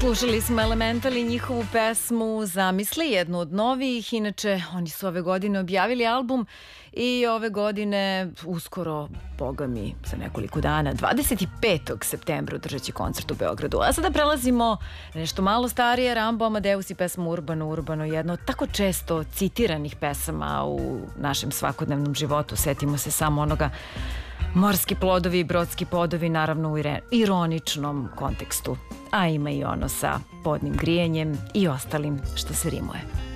Slušali smo Elemental i njihovu pesmu Zamisli, jednu od novijih. Inače, oni su ove godine objavili album i ove godine, uskoro, boga mi, za nekoliko dana, 25. septembra održat će koncert u Beogradu. A sada prelazimo nešto malo starije, Rambo Amadeus i pesma Urbano, Urbano, jedno od tako često citiranih pesama u našem svakodnevnom životu. Setimo se samo onoga morski plodovi i brodski podovi, naravno u ironičnom kontekstu. A ima i ono sa podnim grijenjem i ostalim što se rimuje.